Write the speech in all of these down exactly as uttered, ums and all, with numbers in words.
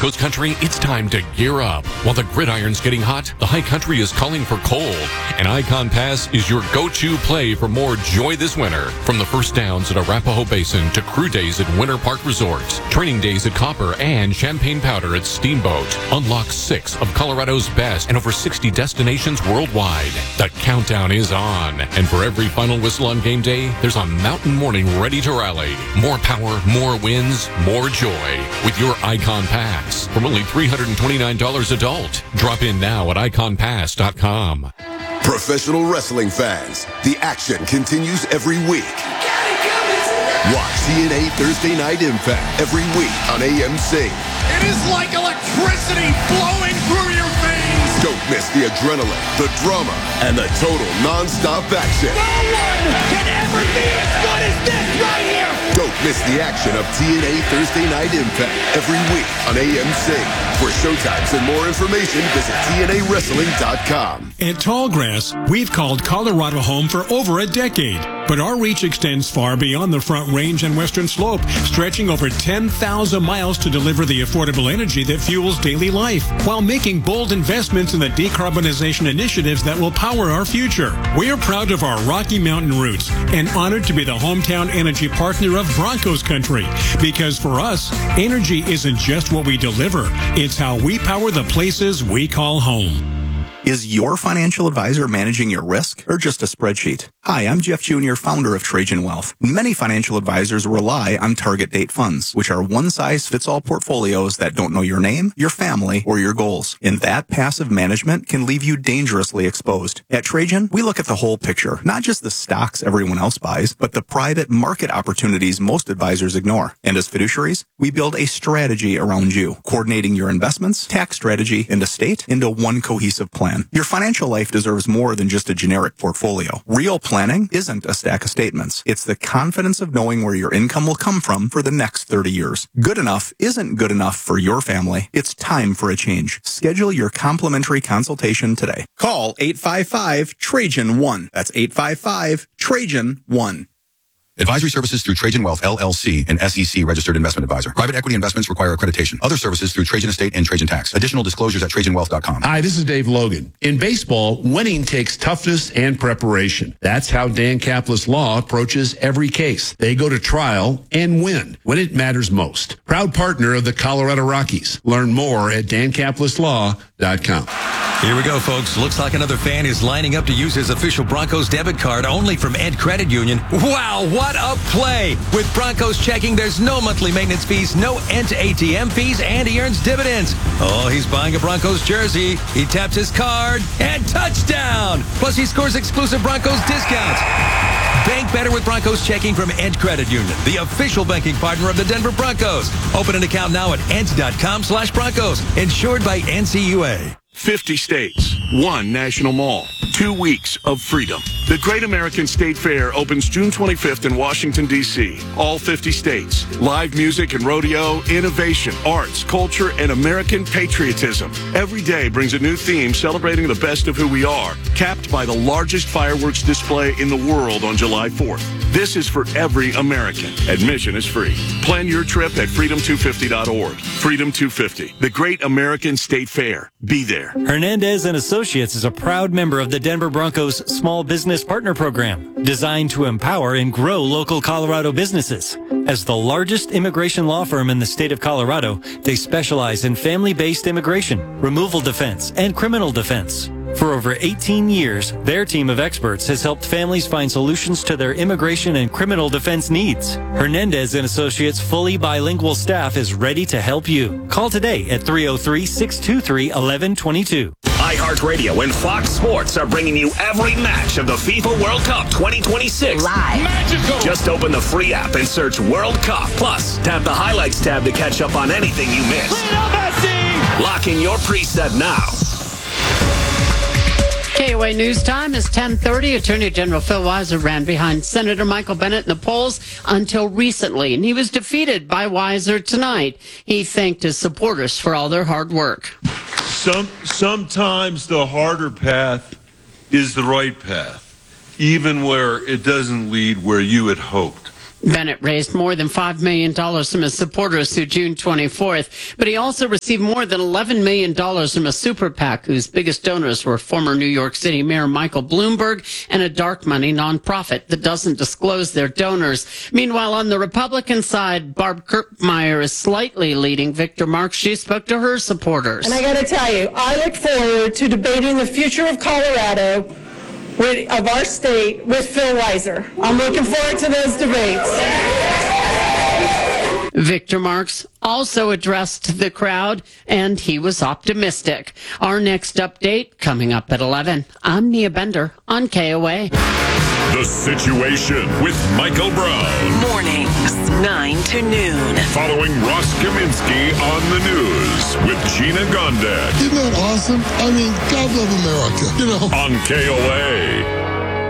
Broncos country, it's time to gear up. While the gridiron's getting hot, the high country is calling for cold. And Icon Pass is your go-to play for more joy this winter. From the first downs at Arapahoe Basin to crew days at Winter Park Resorts, training days at Copper, and Champagne Powder at Steamboat. Unlock six of Colorado's best and over sixty destinations worldwide. The countdown is on. And for every final whistle on game day, there's a mountain morning ready to rally. More power, more wins, more joy with your Icon Pass from only three hundred twenty-nine dollars adult. Drop in now at icon pass dot com. Professional wrestling fans, the action continues every week. Watch T N A Thursday Night Impact every week on A M C. It is like electricity flowing through your veins. Don't miss the adrenaline, the drama, and the total non-stop action. No one can ever be as good as this right here. Don't miss the action of T N A Thursday Night Impact every week on A M C. For showtimes and more information, visit T N A wrestling dot com. At Tallgrass, we've called Colorado home for over a decade. But our reach extends far beyond the Front Range and Western Slope, stretching over ten thousand miles to deliver the affordable energy that fuels daily life, while making bold investments in the decarbonization initiatives that will power our future. We are proud of our Rocky Mountain roots and honored to be the hometown energy partner of Broncos country. Because for us, energy isn't just what we deliver, it's how we power the places we call home. Is your financial advisor managing your risk or just a spreadsheet? Hi, I'm Jeff Junior, founder of Trajan Wealth. Many financial advisors rely on target date funds, which are one-size-fits-all portfolios that don't know your name, your family, or your goals. And that passive management can leave you dangerously exposed. At Trajan, we look at the whole picture, not just the stocks everyone else buys, but the private market opportunities most advisors ignore. And as fiduciaries, we build a strategy around you, coordinating your investments, tax strategy, and estate into one cohesive plan. Your financial life deserves more than just a generic portfolio. Real planning isn't a stack of statements. It's the confidence of knowing where your income will come from for the next thirty years. Good enough isn't good enough for your family. It's time for a change. Schedule your complimentary consultation today. Call eight five five Trajan one. That's eight five five Trajan one. Advisory services through Trajan Wealth, L L C, an S E C registered investment advisor. Private equity investments require accreditation. Other services through Trajan Estate and Trajan Tax. Additional disclosures at trajan wealth dot com. Hi, this is Dave Logan. In baseball, winning takes toughness and preparation. That's how Dan Caplis Law approaches every case. They go to trial and win when it matters most. Proud partner of the Colorado Rockies. Learn more at dan caplis law dot com. Here we go, folks. Looks like another fan is lining up to use his official Broncos debit card only from Ed Credit Union. Wow, what a play! With Broncos checking, there's no monthly maintenance fees, no Ent A T M fees, and he earns dividends. Oh, he's buying a Broncos jersey. He taps his card, and touchdown! Plus, he scores exclusive Broncos discounts. Bank better with Broncos checking from Ent Credit Union, the official banking partner of the Denver Broncos. Open an account now at ent dot com slash Broncos. Insured by N C U A. fifty states, one national mall, two weeks of freedom. The Great American State Fair opens June twenty-fifth in Washington, D C All fifty states. Live music and rodeo, innovation, arts, culture, and American patriotism. Every day brings a new theme celebrating the best of who we are, capped by the largest fireworks display in the world on July fourth. This is for every American. Admission is free. Plan your trip at freedom two fifty dot org. Freedom two fifty, the Great American State Fair. Be there. Hernandez and Associates is a proud member of the Denver Broncos Small Business Partner Program, designed to empower and grow local Colorado businesses. As the largest immigration law firm in the state of Colorado, they specialize in family-based immigration, removal defense, and criminal defense. For over eighteen years, their team of experts has helped families find solutions to their immigration and criminal defense needs. Hernandez and Associates' fully bilingual staff is ready to help you. Call today at three oh three, six two three, one one two two. iHeartRadio and Fox Sports are bringing you every match of the FIFA World Cup twenty twenty-six. Live. Magical. Just open the free app and search World Cup. Plus, tap the Highlights tab to catch up on anything you missed. Lock in your preset now. K O A News Time is ten thirty. Attorney General Phil Weiser ran behind Senator Michael Bennet in the polls until recently, and he was defeated by Weiser tonight. He thanked his supporters for all their hard work. Some, sometimes the harder path is the right path, even where it doesn't lead where you had hoped. Bennett raised more than five million dollars from his supporters through June twenty-fourth, but he also received more than eleven million dollars from a super PAC whose biggest donors were former New York City Mayor Michael Bloomberg and a dark money nonprofit that doesn't disclose their donors. Meanwhile, on the Republican side, Barb Kirkmeyer is slightly leading Victor Marx. She spoke to her supporters. And I got to tell you, I look forward to debating the future of Colorado with, of our state with Phil Weiser. I'm looking forward to those debates. Victor Marx also addressed the crowd, and he was optimistic. Our next update coming up at eleven. I'm Nia Bender on K O A. The Situation with Michael Brown. Mornings, nine to noon. Following Ross Kaminsky on the news with Gina Gondek. Isn't that awesome? I mean, God love America, you know. On K O A.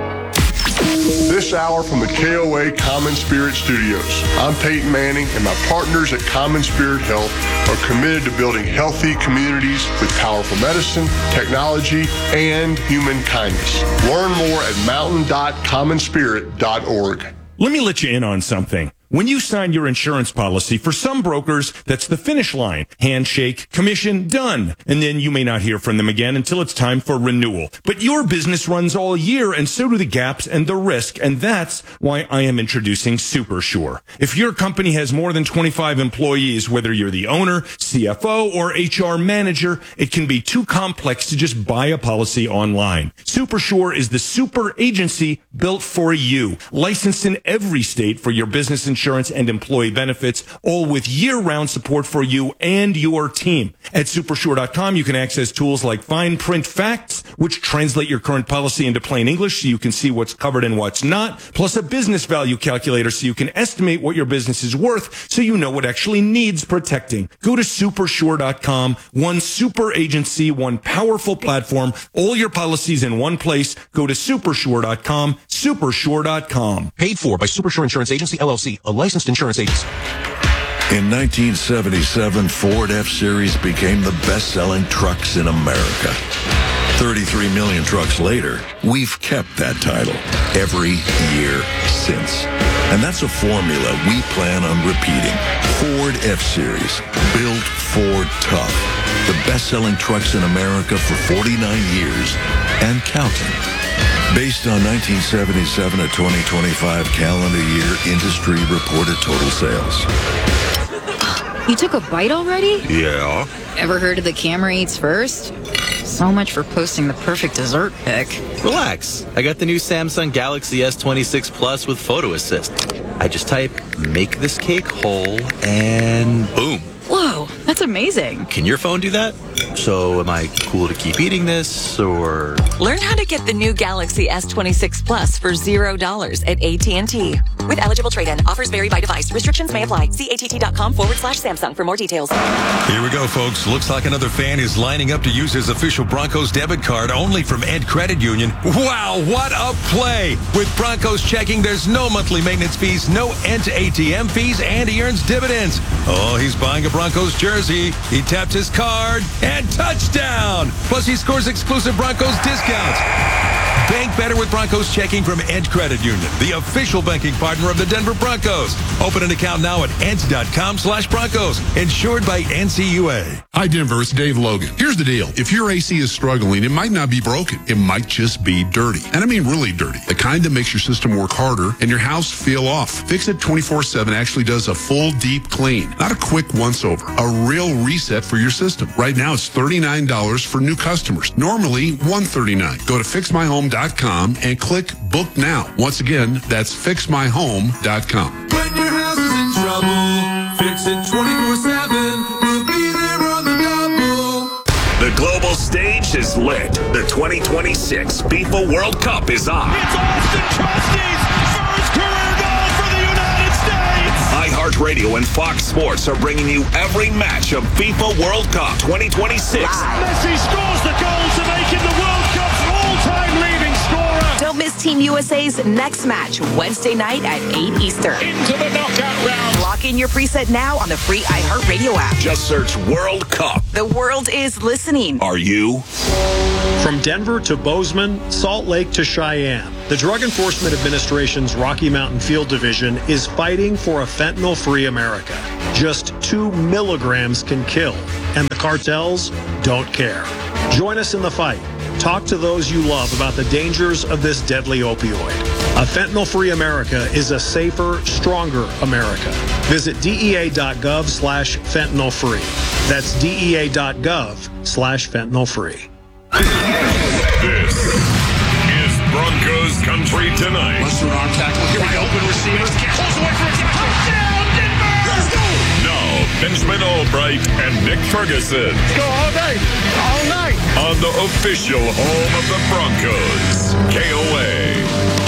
This hour from the K O A Common Spirit Studios. I'm Peyton Manning, and my partners at Common Spirit Health are committed to building healthy communities with powerful medicine, technology, and human kindness. Learn more at mountain dot common spirit dot org. Let me let you in on something. When you sign your insurance policy, for some brokers, that's the finish line. Handshake, commission, done. And then you may not hear from them again until it's time for renewal. But your business runs all year, and so do the gaps and the risk. And that's why I am introducing SuperSure. If your company has more than twenty-five employees, whether you're the owner, C F O, or H R manager, it can be too complex to just buy a policy online. SuperSure is the super agency built for you. Licensed in every state for your business insurance. Insurance and employee benefits, all with year-round support for you and your team. At supersure dot com, you can access tools like fine print facts, which translate your current policy into plain English so you can see what's covered and what's not, plus a business value calculator so you can estimate what your business is worth so you know what actually needs protecting. Go to supersure dot com, one super agency, one powerful platform, all your policies in one place. Go to supersure dot com, supersure dot com. Paid for by Supersure Insurance Agency, L L C, a licensed insurance agency. In nineteen seventy-seven, Ford F-Series became the best-selling trucks in America. thirty-three million trucks later, we've kept that title every year since. And that's a formula we plan on repeating. Ford F-Series, built Ford tough. The best-selling trucks in America for forty-nine years and counting. Based on nineteen seventy-seven to twenty twenty-five calendar year industry reported total sales. You took a bite already? Yeah. Ever heard of the camera eats first? So much for posting the perfect dessert pic. Relax. I got the new Samsung Galaxy S twenty-six Plus with Photo Assist. I just type, make this cake whole, and boom. Whoa, that's amazing. Can your phone do that? So am I cool to keep eating this, or... Learn how to get the new Galaxy S twenty-six Plus for zero dollars at A T and T. With eligible trade-in, offers vary by device. Restrictions may apply. See att.com forward slash Samsung for more details. Here we go, folks. Looks like another fan is lining up to use his official Broncos debit card only from Ed Credit Union. Wow, what a play! With Broncos checking, there's no monthly maintenance fees, no Ent A T M fees, and he earns dividends. Oh, he's buying a Broncos jersey. He tapped his card, and touchdown! Plus, he scores exclusive Broncos discounts. Bank better with Broncos checking from Ent Credit Union, the official banking partner of the Denver Broncos. Open an account now at ent.com slash Broncos. Insured by N C U A. Hi, Denver. It's Dave Logan. Here's the deal. If your A C is struggling, it might not be broken. It might just be dirty. And I mean really dirty. The kind that makes your system work harder and your house feel off. Fix It twenty-four seven actually does a full deep clean. Not a quick once-over. A real reset for your system. Right now, it's thirty-nine dollars for new customers. Normally, one hundred thirty-nine dollars. Go to fix my home dot com and click Book Now. Once again, that's fix my home dot com. When your house is in trouble, Fix It twenty-four seven. We'll be there on the double. The global stage is lit. The twenty twenty-six FIFA World Cup is on. It's Austin Trusty's first career goal for the United States. iHeartRadio and Fox Sports are bringing you every match of FIFA World Cup twenty twenty-six. Messi scores the goal to make him the World Cup's all-time leading scorer. Don't miss Team U S A's next match, Wednesday night at eight Eastern. Into the knockout round. Lock in your preset now on the free iHeartRadio app. Just search World Cup. The world is listening. Are you? From Denver to Bozeman, Salt Lake to Cheyenne, the Drug Enforcement Administration's Rocky Mountain Field Division is fighting for a fentanyl-free America. Just two milligrams can kill, and the cartels don't care. Join us in the fight. Talk to those you love about the dangers of this deadly opioid. A fentanyl-free America is a safer, stronger America. Visit dea.gov slash fentanyl free. That's dea.gov slash fentanyl free. This is Broncos country tonight. Western arm tackle. Here we go. Open receivers. Close away from a touchdown, Denver! Let's go! Now, Benjamin Albright and Nick Ferguson. Let's go all day, all night. On the official home of the Broncos, K O A.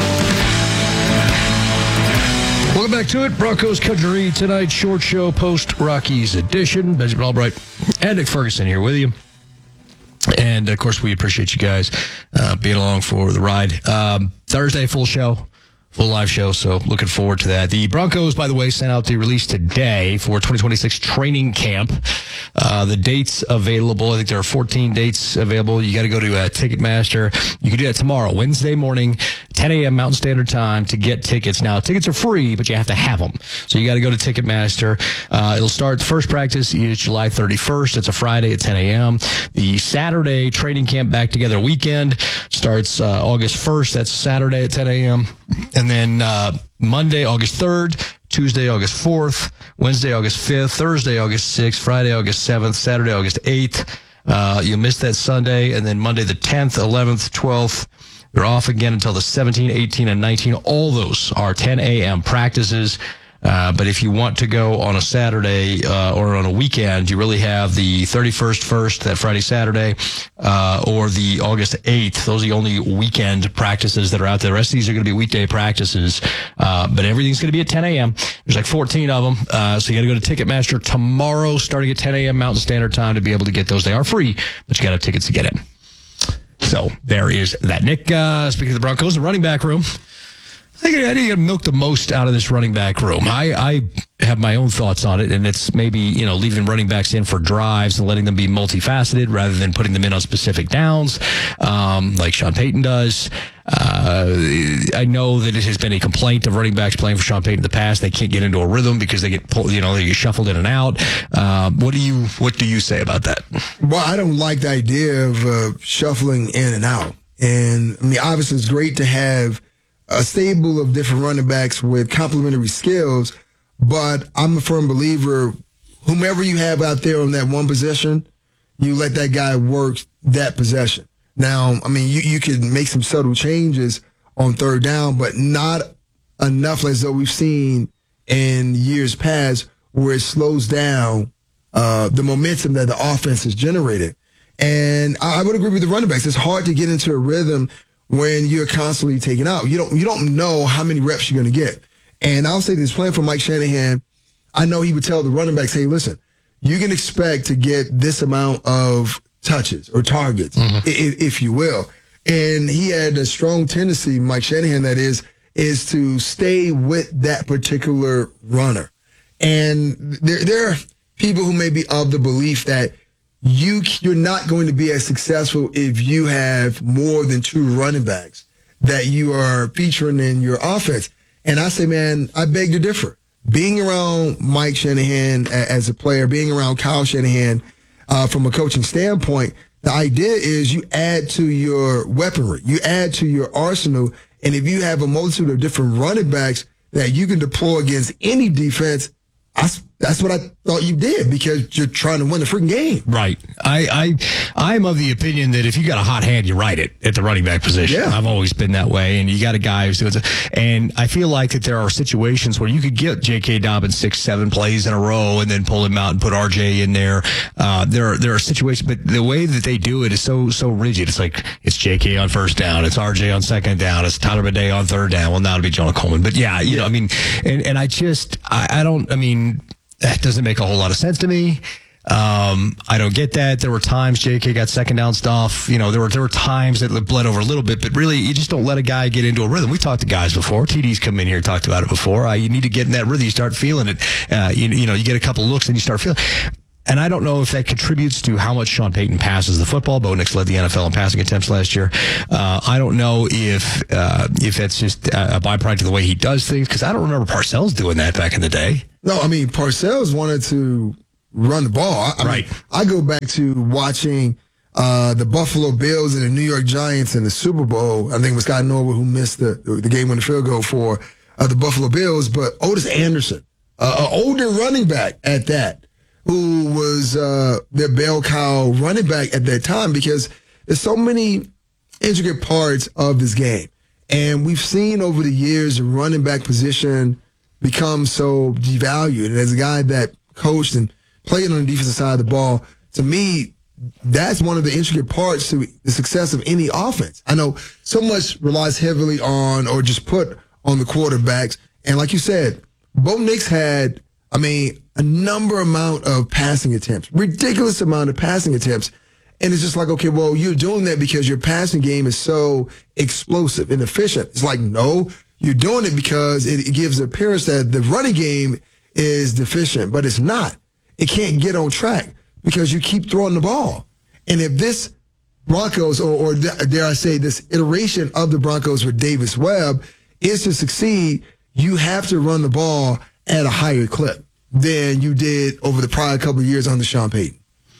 Welcome back to it. Broncos Country tonight. Short show post Rockies edition. Benjamin Albright and Nick Ferguson here with you. And, of course, we appreciate you guys uh, being along for the ride. Um, Thursday, full show, full live show, so looking forward to that. The Broncos, by the way, sent out the release today for twenty twenty-six training camp. Uh, the dates available, I think there are fourteen dates available. You got to go to uh, Ticketmaster. You can do that tomorrow, Wednesday morning, ten a.m. Mountain Standard Time to get tickets. Now, tickets are free, but you have to have them. So you got to go to Ticketmaster. Uh, it'll start, the first practice is July thirty-first. It's a Friday at ten a.m. The Saturday training camp back together weekend starts uh, August first. That's Saturday at ten a.m. And then uh, Monday, August third. Tuesday, August fourth, Wednesday, August fifth, Thursday, August sixth, Friday, August seventh, Saturday, August eighth. Uh, you'll miss that Sunday, and then Monday the tenth, eleventh, twelfth. They're off again until the seventeenth, eighteenth, and nineteenth. All those are ten a.m. practices. Uh, but if you want to go on a Saturday uh, or on a weekend, you really have the thirty-first, first, that Friday, Saturday, uh, or the August eighth. Those are the only weekend practices that are out there. The rest of these are going to be weekday practices, uh, but everything's going to be at ten a.m. There's like fourteen of them, uh, so you got to go to Ticketmaster tomorrow, starting at ten a.m. Mountain Standard Time to be able to get those. They are free, but you got to have tickets to get in. So there is that. Nick, uh, speaking of the Broncos, the running back room. I think I need to milk the most out of this running back room. I, I have my own thoughts on it, and it's maybe, you know, leaving running backs in for drives and letting them be multifaceted rather than putting them in on specific downs, um, like Sean Payton does. Uh, I know that it has been a complaint of running backs playing for Sean Payton in the past. They can't get into a rhythm because they get pulled, you know, they get shuffled in and out. Uh, what do you, what do you say about that? Well, I don't like the idea of uh, shuffling in and out. And I mean, obviously it's great to have a stable of different running backs with complementary skills, but I'm a firm believer, whomever you have out there on that one possession, you let that guy work that possession. Now, I mean, you, you can make some subtle changes on third down, but not enough as though we've seen in years past where it slows down uh, the momentum that the offense has generated. And I would agree with the running backs. It's hard to get into a rhythm when you're constantly taken out. You don't you don't know how many reps you're going to get. And I'll say this, playing for Mike Shanahan, I know he would tell the running backs, hey, listen, you can expect to get this amount of touches or targets, mm-hmm. if, if you will. And he had a strong tendency, Mike Shanahan, that is, is to stay with that particular runner. And there, there are people who may be of the belief that You, you're not going to be as successful if you have more than two running backs that you are featuring in your offense. And I say, man, I beg to differ. Being around Mike Shanahan as a player, being around Kyle Shanahan uh, from a coaching standpoint, the idea is you add to your weaponry, you add to your arsenal. And if you have a multitude of different running backs that you can deploy against any defense, I, that's what I thought you did because you're trying to win the freaking game. Right. I, I, I'm of the opinion that if you got a hot hand, you ride it at the running back position. Yeah. I've always been that way. And you got a guy who's doing it. And I feel like that there are situations where you could get J K. Dobbins six, seven plays in a row and then pull him out and put R J in there. Uh, there are, there are situations, but the way that they do it is so, so rigid. It's like, it's J K on first down. It's R J on second down. It's Tyler Bidet on third down. Well, now it'll be Jonah Coleman. But yeah, you yeah. know, I mean, and, and I just, I, I don't, I mean, that doesn't make a whole lot of sense to me. Um, I don't get that. There were times J K got second down stuff. You know, there were there were times that it bled over a little bit, but really, you just don't let a guy get into a rhythm. We talked to guys before. T D's come in here and talked about it before. Uh, you need to get in that rhythm. You start feeling it. Uh, you, you know, you get a couple looks and you start feeling. And I don't know if that contributes to how much Sean Payton passes the football. Bo Nix led the N F L in passing attempts last year. Uh, I don't know if uh, if that's just a byproduct of the way he does things, because I don't remember Parcells doing that back in the day. No, I mean, Parcells wanted to run the ball. I, I right. Mean, I go back to watching uh, the Buffalo Bills and the New York Giants in the Super Bowl. I think it was Scott Norwood who missed the, the game-winning field goal for uh, the Buffalo Bills. But Otis Anderson, uh, an older running back at that, who was uh, their bell cow running back at that time, because there's so many intricate parts of this game. And we've seen over the years the running back position become so devalued. And as a guy that coached and played on the defensive side of the ball, to me, that's one of the intricate parts to the success of any offense. I know so much relies heavily on or just put on the quarterbacks. And like you said, Bo Nix had, I mean, a number amount of passing attempts, ridiculous amount of passing attempts. And it's just like, okay, well, you're doing that because your passing game is so explosive and efficient. It's like, no, you're doing it because it, it gives the appearance that the running game is deficient, but it's not. It can't get on track because you keep throwing the ball. And if this Broncos, or, or dare I say this iteration of the Broncos with Davis Webb is to succeed, you have to run the ball at a higher clip than you did over the prior couple of years under Sean Payton.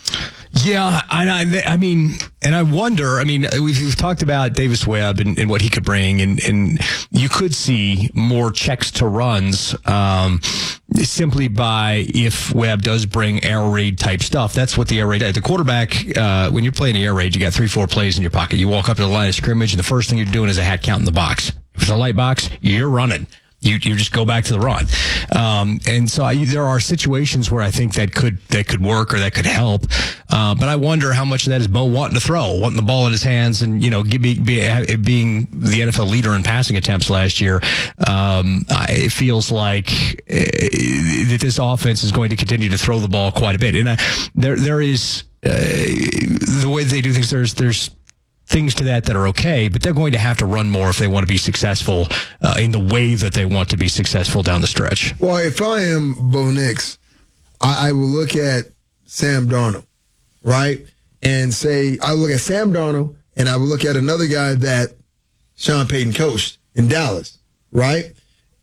Yeah, and I, I mean, and I wonder, I mean, we've, we've talked about Davis Webb and, and what he could bring, and, and you could see more checks to runs um, simply by if Webb does bring air raid type stuff. That's what the air raid, the quarterback, uh, when you're playing the air raid, you got three, four plays in your pocket. You walk up to the line of scrimmage, and the first thing you're doing is a hat count in the box. If it's a light box, you're running. You you just go back to the run, um, and so I, there are situations where I think that could that could work or that could help, uh, but I wonder how much of that is Bo wanting to throw, wanting the ball in his hands, and you know, be, be, being the N F L leader in passing attempts last year. Um, it feels like uh, that this offense is going to continue to throw the ball quite a bit, and I, there there is uh, the way they do things. There's there's. things to that that are okay, but they're going to have to run more if they want to be successful uh, in the way that they want to be successful down the stretch. Well, if I am Bo Nix, I, I will look at Sam Darnold, right? And say, I look at Sam Darnold, and I will look at another guy that Sean Payton coached in Dallas, right?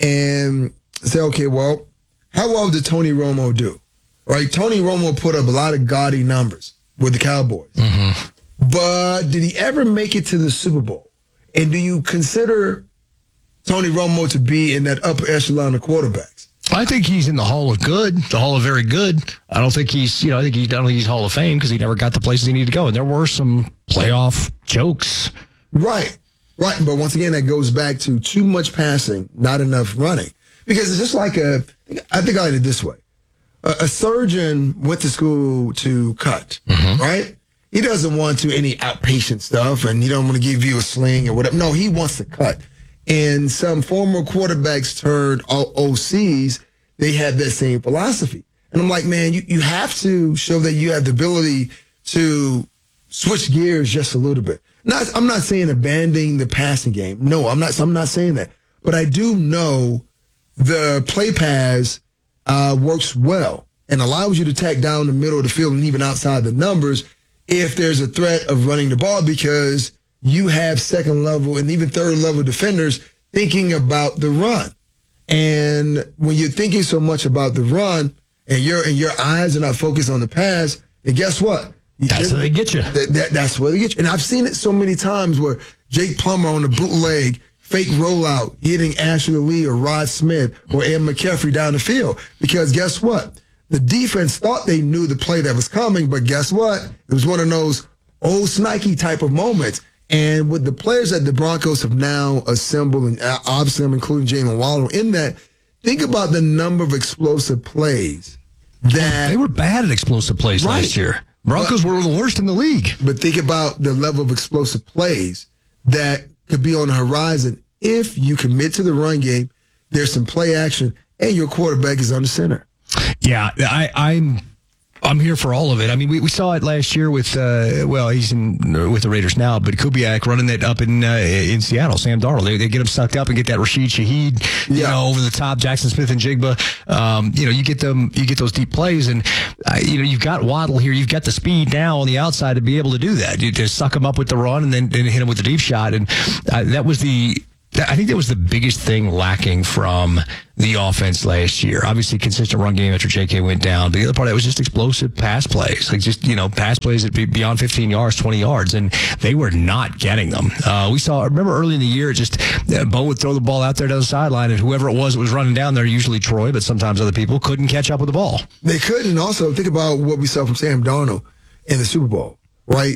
And say, okay, well, how well did Tony Romo do? Right? Tony Romo put up a lot of gaudy numbers with the Cowboys. Mm-hmm. But did he ever make it to the Super Bowl? And do you consider Tony Romo to be in that upper echelon of quarterbacks? I think he's in the Hall of Good, the Hall of Very Good. I don't think he's, you know, I think he's, I don't think he's Hall of Fame because he never got the places he needed to go. And there were some playoff jokes. Right, right. But once again, that goes back to too much passing, not enough running. Because it's just like a, I think I like it this way. A, a surgeon went to school to cut, mm-hmm. right? He doesn't want to any outpatient stuff, and he don't want to give you a sling or whatever. No, he wants to cut. And some former quarterbacks turned O Cs, they had that same philosophy. And I'm like, man, you, you have to show that you have the ability to switch gears just a little bit. Not, I'm not saying abandoning the passing game. No, I'm not. I'm not saying that. But I do know the play pass uh, works well and allows you to tack down the middle of the field and even outside the numbers if there's a threat of running the ball, because you have second level and even third level defenders thinking about the run. And when you're thinking so much about the run and your and your eyes are not focused on the pass, and guess what? That's where they get you. That, that, that's where they get you. And I've seen it so many times where Jake Plummer on the bootleg, fake rollout, hitting Ashley Lee or Rod Smith or Ed McCaffrey down the field. Because guess what? The defense thought they knew the play that was coming, but guess what? It was one of those old Snikey type of moments. And with the players that the Broncos have now assembled, and obviously I'm including Jalen Waddle in that, think about the number of explosive plays that... They were bad at explosive plays right. last year. Broncos but, were the worst in the league. But think about the level of explosive plays that could be on the horizon if you commit to the run game, there's some play action, and your quarterback is on the center. Yeah, I, I'm I'm here for all of it. I mean, we, we saw it last year with, uh, well, he's in with the Raiders now, but Kubiak running that up in uh, in Seattle, Sam Darnold. They, they get him sucked up and get that Rashid Shaheed, you yeah. know, over the top, Jackson Smith and Jigba. Um, you know, you get them, you get those deep plays, and uh, you know, you've got Waddle here. You've got the speed now on the outside to be able to do that. You just suck him up with the run and then, then hit him with the deep shot, and uh, that was the. I think that was the biggest thing lacking from the offense last year. Obviously, consistent run game after J K went down. But the other part of that was just explosive pass plays, like just, you know, pass plays that be beyond fifteen yards, twenty yards, and they were not getting them. Uh, we saw, remember early in the year, just uh, Bo would throw the ball out there down the sideline, and whoever it was that was running down there, usually Troy, but sometimes other people, couldn't catch up with the ball. They couldn't. Also, think about what we saw from Sam Darnold in the Super Bowl, right?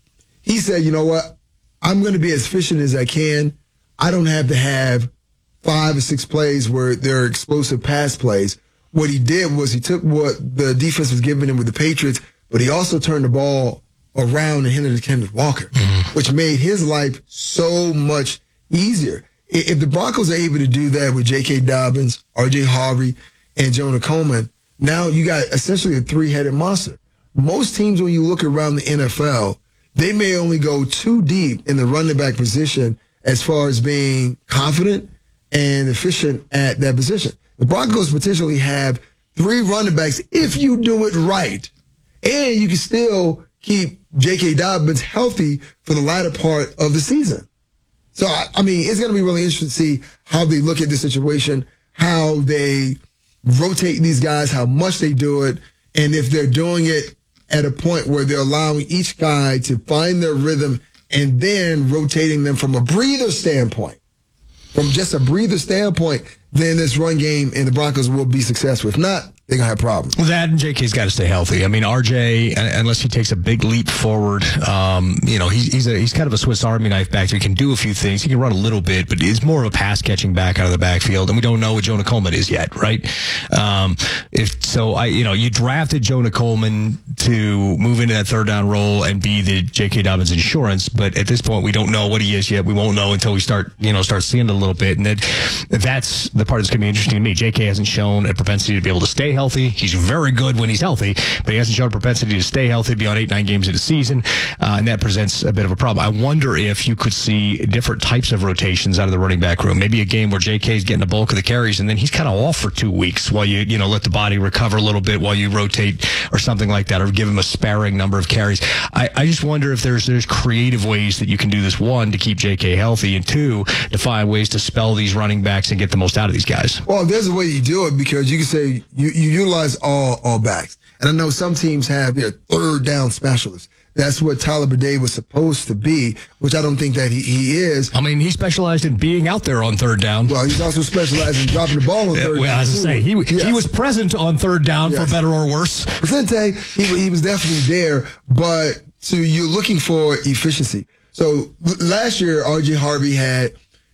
He said, you know what? I'm going to be as efficient as I can. I don't have to have five or six plays where there are explosive pass plays. What he did was he took what the defense was giving him with the Patriots, but he also turned the ball around and hindered Kenneth Walker, mm-hmm. which made his life so much easier. If the Broncos are able to do that with J K. Dobbins, R J. Harvey, and Jonah Coleman, now you got essentially a three-headed monster. Most teams, when you look around the N F L, they may only go too deep in the running back position as far as being confident and efficient at that position. The Broncos potentially have three running backs if you do it right. And you can still keep J K. Dobbins healthy for the latter part of the season. So, I mean, it's going to be really interesting to see how they look at this situation, how they rotate these guys, how much they do it, and if they're doing it at a point where they're allowing each guy to find their rhythm and then rotating them from a breather standpoint. From just a breather standpoint, then this run game and the Broncos will be successful. If not, they're going to have problems. Well, that and J K's got to stay healthy. I mean, R J, unless he takes a big leap forward, um, you know, he's he's, a, he's kind of a Swiss Army knife back. So he can do a few things. He can run a little bit, but he's more of a pass-catching back out of the backfield. And we don't know what Jonah Coleman is yet, right? Um, if so, I you know, you drafted Jonah Coleman to move into that third down role and be the J K. Dobbins insurance, but at this point, we don't know what he is yet. We won't know until we start, you know, start seeing it a little bit. And that, that's the part that's going to be interesting to me. J K hasn't shown a propensity to be able to stay healthy. He's very good when he's healthy, but he hasn't shown a propensity to stay healthy beyond eight, nine games of the season, uh, and that presents a bit of a problem. I wonder if you could see different types of rotations out of the running back room. Maybe a game where J K's getting the bulk of the carries, and then he's kind of off for two weeks while you, you know, let the body recover a little bit while you rotate or something like that, or give him a sparing number of carries. I, I just wonder if there's there's creative ways that you can do this, one, to keep J K healthy, and two, to find ways to spell these running backs and get the most out of these guys. Well, there's a way you do it, because you can say you, you utilize all all backs. And I know some teams have their third down specialists. That's what Tyler Bidet was supposed to be, which I don't think that he, he is. I mean, he specialized in being out there on third down. Well, he's also specialized in dropping the ball on third well, down. As I say, he, yes. he was present on third down, yes. for better or worse. Vicente, he, he was definitely there, but so you're looking for efficiency. So last year, R J. Harvey had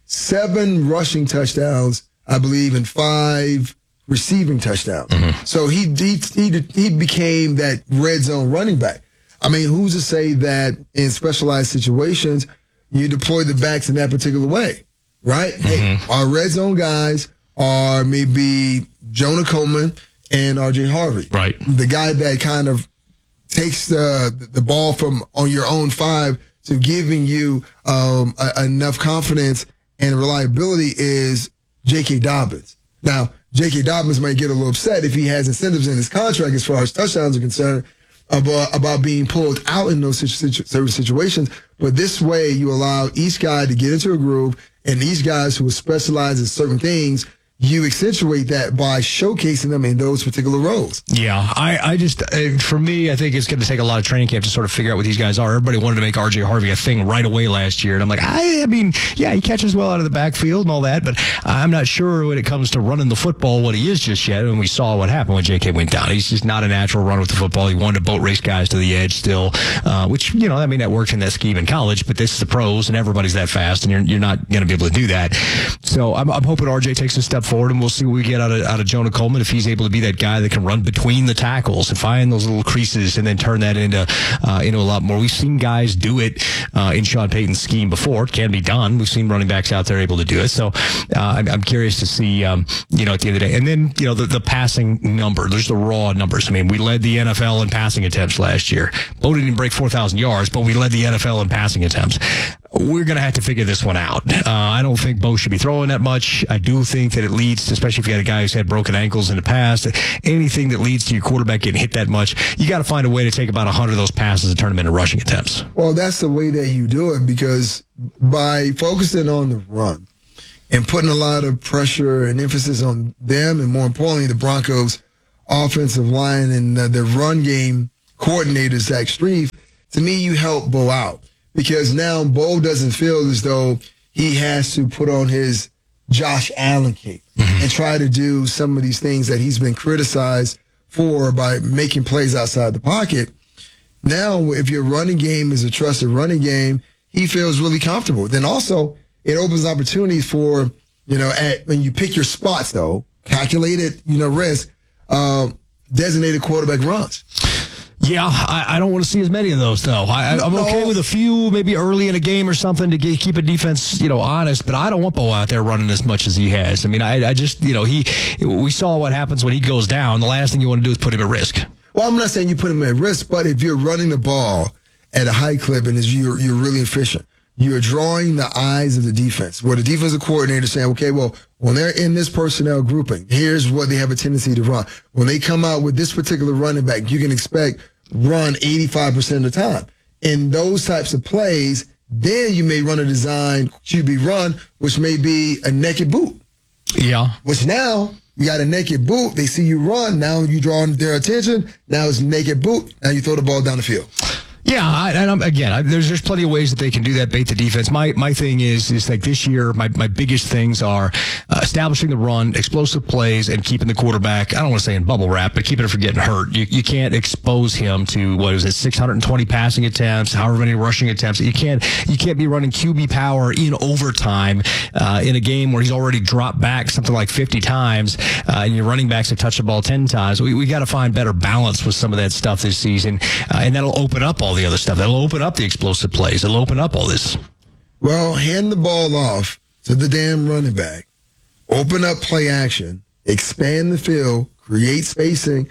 seven rushing touchdowns, I believe, and five receiving touchdowns. Mm-hmm. So he, he he he became that red zone running back. I mean, who's to say that in specialized situations you deploy the backs in that particular way, right? Mm-hmm. Hey, our red zone guys are maybe Jonah Coleman and R J. Harvey, right? The guy that kind of takes the the ball from on your own five to giving you um, a, enough confidence and reliability is J K. Dobbins. Now, J K. Dobbins might get a little upset if he has incentives in his contract as far as touchdowns are concerned about, about being pulled out in those situ- situations. But this way, you allow each guy to get into a groove, and these guys who specialize in certain things, you accentuate that by showcasing them in those particular roles. Yeah, I, I just, uh, for me, I think it's going to take a lot of training camp to sort of figure out what these guys are. Everybody wanted to make R J. Harvey a thing right away last year, and I'm like, I, I mean, yeah, he catches well out of the backfield and all that, but I'm not sure when it comes to running the football what he is just yet, and we saw what happened when J K went down. He's just not a natural runner with the football. He wanted to boat race guys to the edge still, uh, which, you know, I mean, that works in that scheme in college, but this is the pros, and everybody's that fast, and you're, you're not going to be able to do that. So I'm, I'm hoping R J takes a step forward. forward, and we'll see what we get out of, out of Jonah Coleman if he's able to be that guy that can run between the tackles and find those little creases and then turn that into uh, into a lot more. We've seen guys do it uh, in Sean Payton's scheme before. It can be done. We've seen running backs out there able to do it. So uh, I'm, I'm curious to see, um, you know, at the end of the day. And then, you know, the, the passing number. There's the raw numbers. I mean, we led the N F L in passing attempts last year. Bo didn't break four thousand yards, but we led the N F L in passing attempts. We're going to have to figure this one out. Uh, I don't think Bo should be throwing that much. I do think that it leads to, especially if you had a guy who's had broken ankles in the past, anything that leads to your quarterback getting hit that much, you got to find a way to take about one hundred of those passes and turn them into rushing attempts. Well, that's the way that you do it, because by focusing on the run and putting a lot of pressure and emphasis on them, and more importantly, the Broncos' offensive line and uh, their run game coordinator, Zach Strief, to me, you help Bo out. Because now Bo doesn't feel as though he has to put on his Josh Allen cape and try to do some of these things that he's been criticized for by making plays outside the pocket. Now, if your running game is a trusted running game, he feels really comfortable. Then also, it opens opportunities for, you know, at, when you pick your spots, though, calculated, you know, risk, uh, designated quarterback runs. Yeah, I, I don't want to see as many of those, though. I, I'm okay with a few, maybe early in a game or something to get, keep a defense, you know, honest. But I don't want Bo out there running as much as he has. I mean, I, I just, you know, he. We saw what happens when he goes down. The last thing you want to do is put him at risk. Well, I'm not saying you put him at risk, but if you're running the ball at a high clip and you're you're really efficient, you're drawing the eyes of the defense. Where the defensive coordinator saying, okay, well, when they're in this personnel grouping, here's what they have a tendency to run. When they come out with this particular running back, you can expect run eighty-five percent of the time. In those types of plays, then you may run a design Q B run, which may be a naked boot. Yeah. Which now, you got a naked boot. They see you run. Now you draw their attention. Now it's naked boot. Now you throw the ball down the field. Yeah, I, and I'm, again, I, there's there's plenty of ways that they can do that, bait the defense. My my thing is is like this year, my, my biggest things are uh, establishing the run, explosive plays, and keeping the quarterback, I don't want to say in bubble wrap, but keeping him from getting hurt. You you can't expose him to, what is it, six hundred twenty passing attempts, however many rushing attempts. You can't you can't be running Q B power in overtime uh, in a game where he's already dropped back something like fifty times, uh, and your running backs have touched the ball ten times. We we got to find better balance with some of that stuff this season, uh, and that'll open up all the other stuff. That'll open up the explosive plays. It'll open up all this. Well, hand the ball off to the damn running back. Open up play action. Expand the field. Create spacing.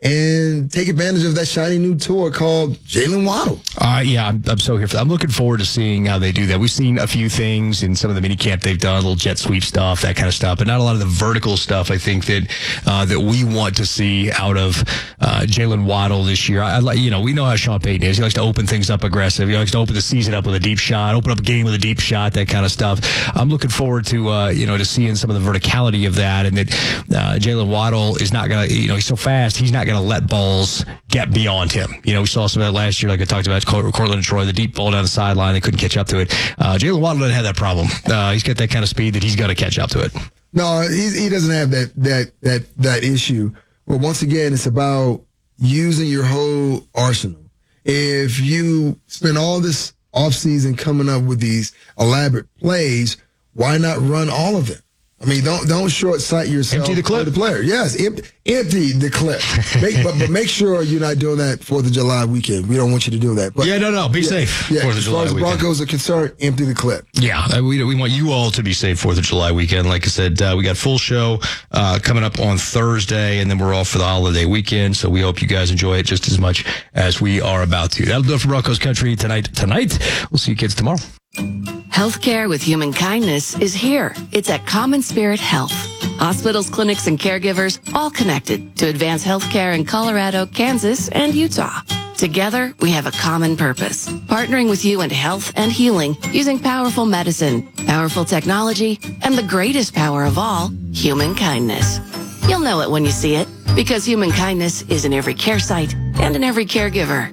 And take advantage of that shiny new toy called Jalen Waddle. Uh, yeah, I'm, I'm so here for that. I'm looking forward to seeing how they do that. We've seen a few things in some of the mini camp they've done, little jet sweep stuff, that kind of stuff, but not a lot of the vertical stuff. I think that uh, that we want to see out of uh, Jalen Waddle this year. I, I like, you know, we know how Sean Payton is. He likes to open things up aggressive. He likes to open the season up with a deep shot, open up a game with a deep shot, that kind of stuff. I'm looking forward to uh, you know to seeing some of the verticality of that, and that uh, Jalen Waddle is not going to, you know, he's so fast, he's not going to let balls get beyond him. You know, we saw some of that last year, like I talked about, Cortland and Troy, the deep ball down the sideline, they couldn't catch up to it. Uh, Jalen Waddle doesn't have that problem. Uh, he's got that kind of speed that he's got to catch up to it. No, he, he doesn't have that that that that issue. But once again, it's about using your whole arsenal. If you spend all this offseason coming up with these elaborate plays, why not run all of them? I mean, don't don't short sight yourself. Empty the clip. The player, yes, empty, empty the clip. Make, but, but make sure you're not doing that Fourth of July weekend. We don't want you to do that. But yeah, no, no, be yeah, safe. Yeah, Fourth of as July far as the weekend. Broncos are concerned, empty the clip. Yeah, we we want you all to be safe Fourth of July weekend. Like I said, uh, we got full show uh, coming up on Thursday, and then we're off for the holiday weekend. So we hope you guys enjoy it just as much as we are about to. That'll do it for Broncos Country tonight. Tonight, we'll see you kids tomorrow. Healthcare with human kindness is here. It's at Common Spirit Health. Hospitals, clinics, and caregivers all connected to advance healthcare in Colorado, Kansas, and Utah. Together, we have a common purpose, partnering with you in health and healing using powerful medicine, powerful technology, and the greatest power of all, human kindness. You'll know it when you see it, because human kindness is in every care site and in every caregiver.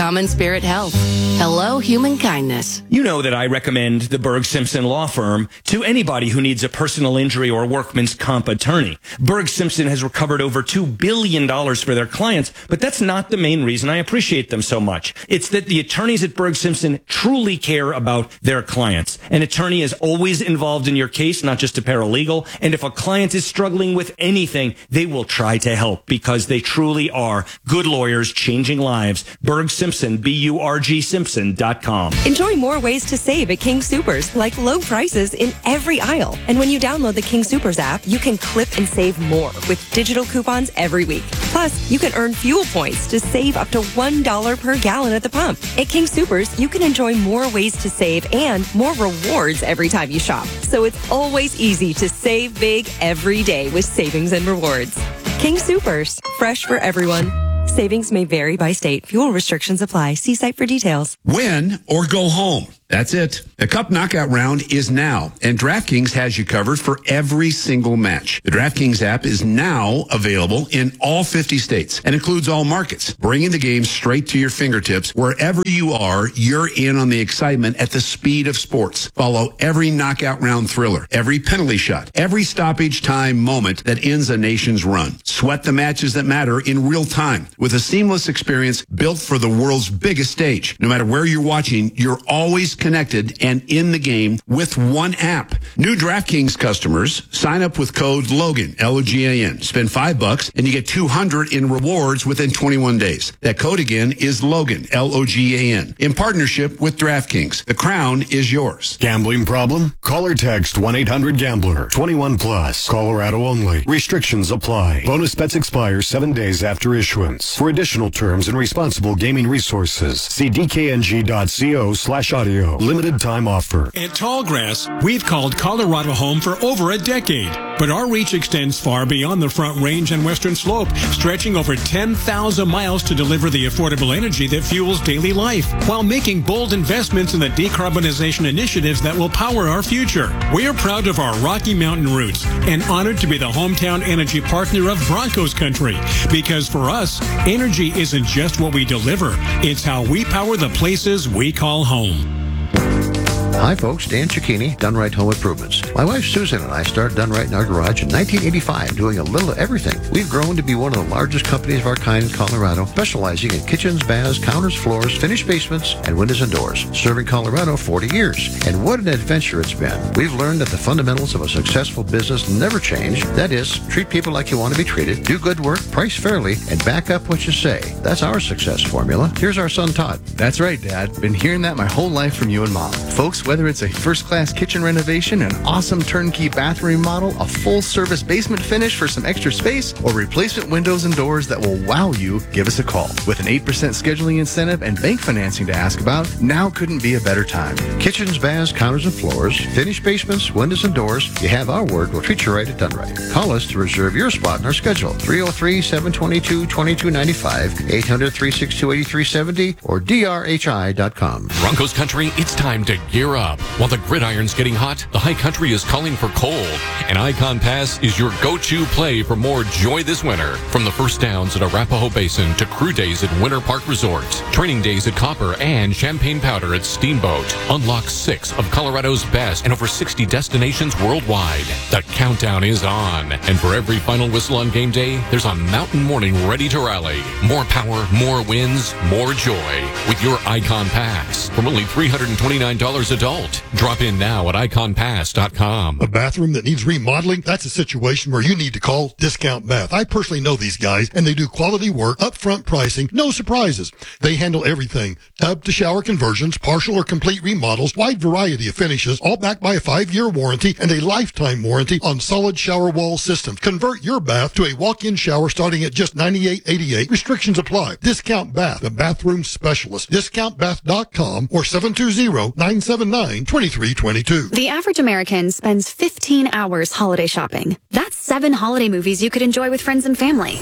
Common Spirit Health. Hello, human kindness. You know that I recommend the Berg Simpson Law Firm to anybody who needs a personal injury or workman's comp attorney. Berg Simpson has recovered over two billion dollars for their clients, but that's not the main reason I appreciate them so much. It's that the attorneys at Berg Simpson truly care about their clients. An attorney is always involved in your case, not just a paralegal. And if a client is struggling with anything, they will try to help because they truly are good lawyers changing lives. Berg Simpson, B U R G Simpson dot com. Enjoy more ways to save at King Soopers, like low prices in every aisle. And when you download the King Soopers app, you can clip and save more with digital coupons every week. Plus, you can earn fuel points to save up to one dollar per gallon at the pump. At King Soopers, you can enjoy more ways to save and more rewards every time you shop. So it's always easy to save big every day with savings and rewards. King Soopers, fresh for everyone. Savings may vary by state. Fuel restrictions apply. See site for details. Win or go home. That's it. The Cup Knockout Round is now, and DraftKings has you covered for every single match. The DraftKings app is now available in all fifty states and includes all markets, bringing the game straight to your fingertips. Wherever you are, you're in on the excitement at the speed of sports. Follow every knockout round thriller, every penalty shot, every stoppage time moment that ends a nation's run. Sweat the matches that matter in real time with a seamless experience built for the world's biggest stage. No matter where you're watching, you're always connected and in the game with one app. New DraftKings customers sign up with code Logan, L O G A N. Spend five bucks and you get two hundred in rewards within twenty-one days. That code again is Logan, L O G A N. In partnership with DraftKings. The crown is yours. Gambling problem? Call or text one eight hundred gambler. twenty-one plus. Colorado only. Restrictions apply. Bonus bets expire seven days after issuance. For additional terms and responsible gaming resources, see D K N G dot co slash audio. Limited time offer. At Tallgrass, we've called Colorado home for over a decade, but our reach extends far beyond the Front Range and Western Slope, stretching over ten thousand miles to deliver the affordable energy that fuels daily life, while making bold investments in the decarbonization initiatives that will power our future. We are proud of our Rocky Mountain roots and honored to be the hometown energy partner of Broncos Country, because for us, energy isn't just what we deliver, it's how we power the places we call home. Hi folks, Dan Cicchini, Done Right Home Improvements. My wife Susan and I started Done Right in our garage in nineteen eighty-five, doing a little of everything. We've grown to be one of the largest companies of our kind in Colorado, specializing in kitchens, baths, counters, floors, finished basements, and windows and doors. Serving Colorado forty years. And what an adventure it's been. We've learned that the fundamentals of a successful business never change. That is, treat people like you want to be treated, do good work, price fairly, and back up what you say. That's our success formula. Here's our son Todd. That's right, Dad. Been hearing that my whole life from you and Mom. Folks, whether it's a first-class kitchen renovation, an awesome turnkey bathroom remodel, a full-service basement finish for some extra space, or replacement windows and doors that will wow you, give us a call. With an eight percent scheduling incentive and bank financing to ask about, now couldn't be a better time. Kitchens, baths, counters, and floors, finished basements, windows, and doors. You have our word. We'll treat you right at Done Right. Call us to reserve your spot in our schedule. three oh three, seven two two, two two nine five, eight hundred, three six two, eight three seven zero, or D R H I dot com. Broncos Country, it's time to gear up. While the gridiron's getting hot, the high country is calling for cold. And Icon Pass is your go-to play for more joy this winter. From the first downs at Arapahoe Basin to crew days at Winter Park Resorts, training days at Copper, and Champagne Powder at Steamboat. Unlock six of Colorado's best and over sixty destinations worldwide. The countdown is on. And for every final whistle on game day, there's a mountain morning ready to rally. More power, more wins, more joy with your Icon Pass from only three hundred twenty-nine dollars adult. Drop in now at icon pass dot com. A bathroom that needs remodeling? That's a situation where you need to call Discount Bath. I personally know these guys, and they do quality work, upfront pricing, no surprises. They handle everything. Tub to shower conversions, partial or complete remodels, wide variety of finishes, all backed by a five-year warranty and a lifetime warranty on solid shower wall systems. Convert your bath to a walk-in shower starting at just ninety-eight eighty-eight. Restrictions apply. Discount Bath, the bathroom specialist. discount bath dot com or seven two zero, nine seven nine, two three two two. The average American spends fifteen hours holiday shopping. That's seven holiday movies you could enjoy with friends and family.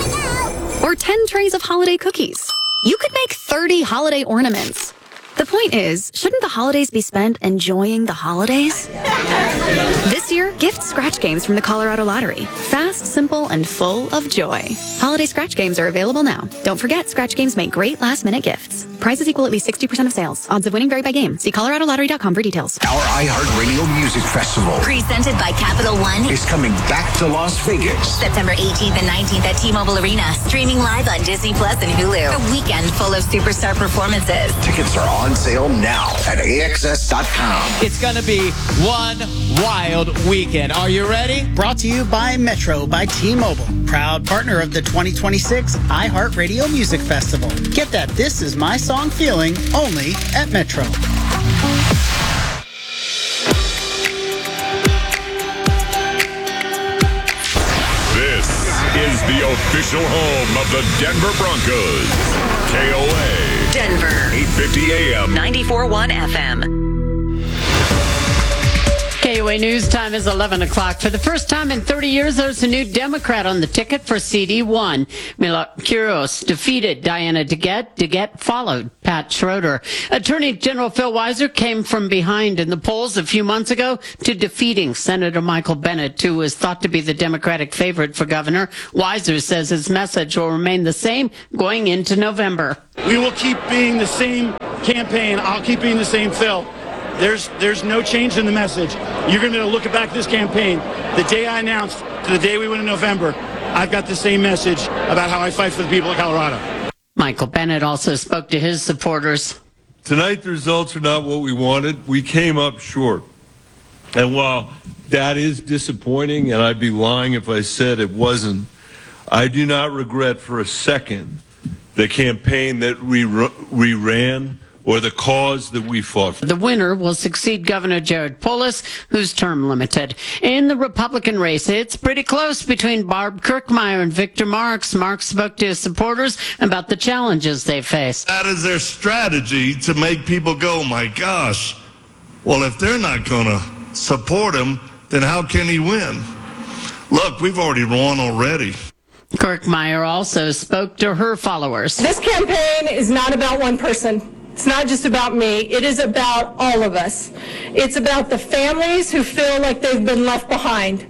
Or ten trays of holiday cookies. You could make thirty holiday ornaments. The point is, shouldn't the holidays be spent enjoying the holidays? This year, gift scratch games from the Colorado Lottery. Fast, simple, and full of joy. Holiday scratch games are available now. Don't forget, scratch games make great last-minute gifts. Prizes equal at least sixty percent of sales. Odds of winning vary by game. See colorado lottery dot com for details. Our iHeartRadio Music Festival, presented by Capital One, is coming back to Las Vegas. September eighteenth and nineteenth at T-Mobile Arena. Streaming live on Disney Plus and Hulu. A weekend full of superstar performances. Tickets are on sale now at A X S dot com. It's going to be one wild weekend. Are you ready? Brought to you by Metro by T-Mobile. Proud partner of the twenty twenty-six iHeartRadio Music Festival. Get that This Is My Song feeling only at Metro. This is the official home of the Denver Broncos. K O A. Denver. eight fifty A M. ninety-four point one F M. K O A News time is eleven o'clock. For the first time in thirty years, there's a new Democrat on the ticket for C D one. Mila Kuros defeated Diana DeGette. DeGette followed Pat Schroeder. Attorney General Phil Weiser came from behind in the polls a few months ago to defeating Senator Michael Bennet, who is thought to be the Democratic favorite for governor. Weiser says his message will remain the same going into November. We will keep being the same campaign. I'll keep being the same Phil. There's there's no change in the message. You're going to look back this campaign, the day I announced to the day we win in November, I've got the same message about how I fight for the people of Colorado. Michael Bennet also spoke to his supporters. Tonight, the results are not what we wanted. We came up short. And while that is disappointing, and I'd be lying if I said it wasn't, I do not regret for a second the campaign that we, we ran or the cause that we fought for. The winner will succeed Governor Jared Polis, who's term limited. In the Republican race, it's pretty close between Barb Kirkmeyer and Victor Marks. Marks spoke to his supporters about the challenges they face. That is their strategy to make people go, my gosh, well, if they're not going to support him, then how can he win? Look, we've already won already. Kirkmeyer also spoke to her followers. This campaign is not about one person. It's not just about me. It is about all of us. It's about the families who feel like they've been left behind.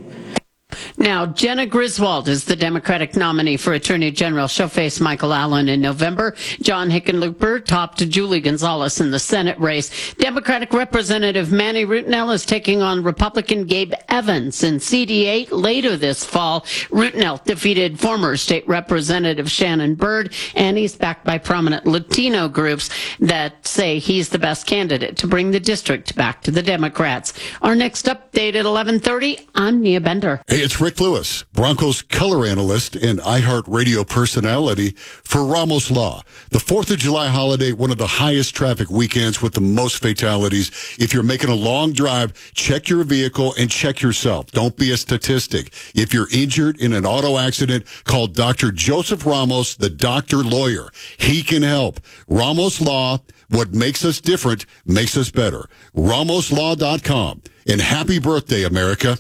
Now, Jenna Griswold is the Democratic nominee for Attorney General. She'll face Michael Allen in November. John Hickenlooper topped Julie Gonzalez in the Senate race. Democratic Representative Manny Rutinel is taking on Republican Gabe Evans in C D eight later this fall. Rutinel defeated former state Representative Shannon Byrd, and he's backed by prominent Latino groups that say he's the best candidate to bring the district back to the Democrats. Our next update at eleven thirty, I'm Nia Bender. Hey, it's Rick Lewis, Broncos color analyst and iHeartRadio personality for Ramos Law. The fourth of July holiday, one of the highest traffic weekends with the most fatalities. If you're making a long drive, check your vehicle and check yourself. Don't be a statistic. If you're injured in an auto accident, call Doctor Joseph Ramos, the doctor lawyer. He can help. Ramos Law, what makes us different makes us better. Ramos Law dot com. And happy birthday, America.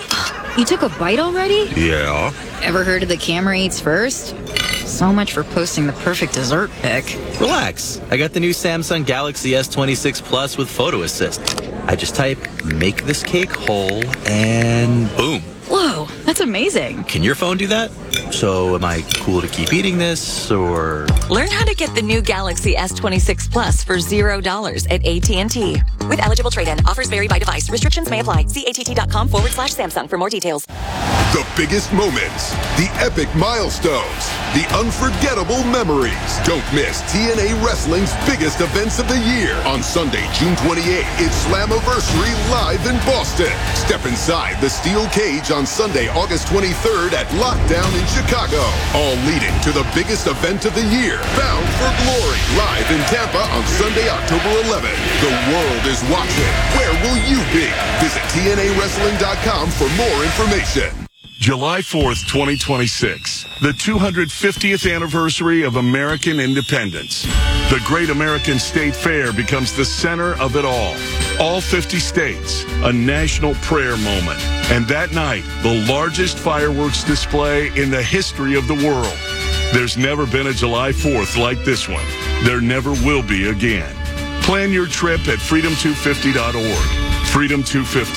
You took a bite already? Yeah. Ever heard of the camera eats first? So much for posting the perfect dessert pic. Relax. I got the new Samsung Galaxy S twenty-six Plus with Photo Assist. I just type, make this cake whole, and boom. Whoa, that's amazing. Can your phone do that? So am I cool to keep eating this, or? Learn how to get the new Galaxy S twenty-six Plus for zero dollars at A T and T. With eligible trade-in, offers vary by device. Restrictions may apply. See att.com forward slash Samsung for more details. The biggest moments, the epic milestones, the unforgettable memories. Don't miss T N A Wrestling's biggest events of the year. On Sunday, June twenty-eighth, it's Slammiversary live in Boston. Step inside the steel cage on Sunday, August twenty-third at Lockdown in Chicago. All leading to the biggest event of the year, Bound for Glory, live in Tampa on Sunday, October eleventh. The world is watching. Where will you be? Visit T N A wrestling dot com for more information. July fourth, twenty twenty-six, the two hundred fiftieth anniversary of American independence. The Great American State Fair becomes the center of it all. All fifty states, a national prayer moment. And that night, the largest fireworks display in the history of the world. There's never been a July fourth like this one. There never will be again. Plan your trip at freedom two fifty dot org. Freedom two fifty.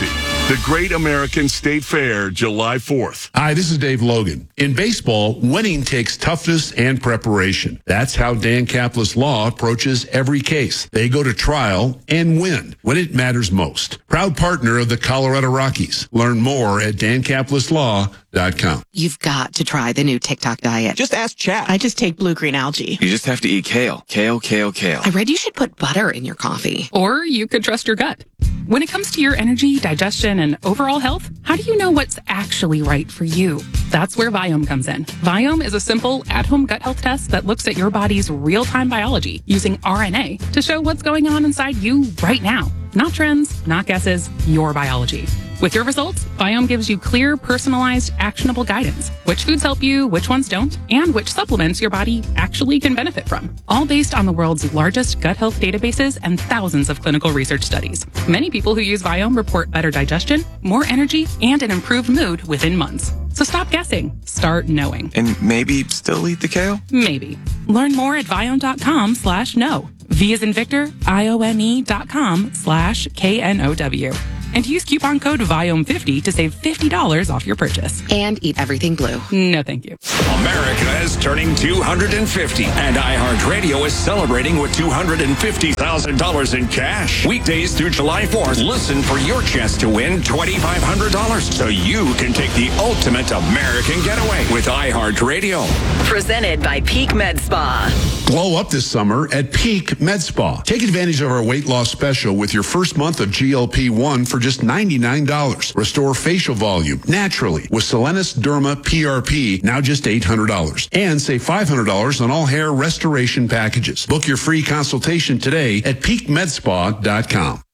The Great American State Fair, July fourth. Hi, this is Dave Logan. In baseball, winning takes toughness and preparation. That's how Dan Caplis Law approaches every case. They go to trial and win when it matters most. Proud partner of the Colorado Rockies. Learn more at dan caplis law dot com. You've got to try the new TikTok diet. Just ask Chad. I just take blue-green algae. You just have to eat kale. Kale, kale, kale. I read you should put butter in your coffee. Or you could trust your gut. When it comes to your energy, digestion, and overall health, how do you know what's actually right for you? That's where Viome comes in. Viome is a simple, at-home gut health test that looks at your body's real-time biology using R N A to show what's going on inside you right now. Not trends, not guesses, your biology. With your results, Viome gives you clear, personalized, actionable guidance. Which foods help you, which ones don't, and which supplements your body actually can benefit from. All based on the world's largest gut health databases and thousands of clinical research studies. Many people who use Viome report better digestion, more energy, and an improved mood within months. So stop guessing. Start knowing. And maybe still eat the kale? Maybe. Learn more at viome.com slash no. V as in Victor, I-O-M-E dot com slash K N O W. And use coupon code Viome fifty to save fifty dollars off your purchase. And eat everything blue. No, thank you. America is turning two hundred fifty, and iHeartRadio is celebrating with two hundred fifty thousand dollars in cash. Weekdays through July fourth, listen for your chance to win twenty-five hundred dollars so you can take the ultimate American getaway with iHeartRadio. Presented by Peak Med Spa. Glow up this summer at Peak Med Spa. Take advantage of our weight loss special with your first month of G L P one for just ninety-nine dollars. Restore facial volume naturally with Solenis Derma P R P, now just eight hundred dollars. And save five hundred dollars on all hair restoration packages. Book your free consultation today at peak med spa dot com.